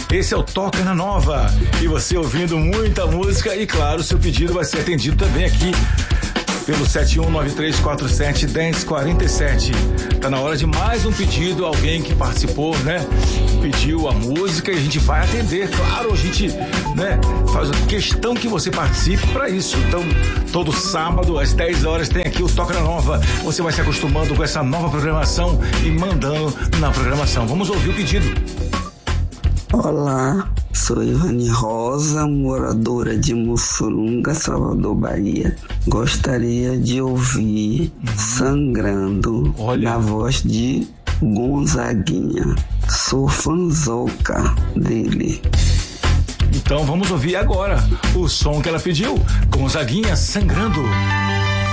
Esse é o Toca na Nova. E você ouvindo muita música e, claro, seu pedido vai ser atendido também aqui pelo 7193471047. Tá na hora de mais um pedido, alguém que participou, né? Pediu a música e a gente vai atender. Claro, a gente, né, faz questão que você participe para isso. Então, todo sábado às 10 horas tem aqui o Toca na Nova. Você vai se acostumando com essa nova programação e mandando na programação. Vamos ouvir o pedido. Olá, sou Ivani Rosa, moradora de Mussurunga, Salvador, Bahia. Gostaria de ouvir Sangrando, na voz de Gonzaguinha. Sou fãzoca dele. Então vamos ouvir agora o som que ela pediu, Gonzaguinha, Sangrando.